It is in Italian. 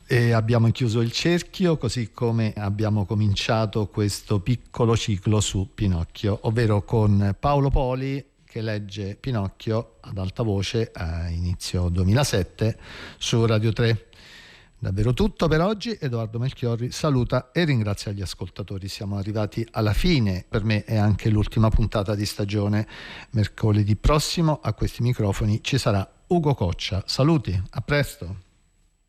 E abbiamo chiuso il cerchio, così come abbiamo cominciato questo piccolo ciclo su Pinocchio, ovvero con Paolo Poli che legge Pinocchio ad alta voce a inizio 2007 su Radio 3. Davvero tutto per oggi. Edoardo Melchiorri saluta e ringrazia gli ascoltatori. Siamo arrivati alla fine, per me è anche l'ultima puntata di stagione. Mercoledì prossimo a questi microfoni ci sarà Ugo Coccia. Saluti, a presto.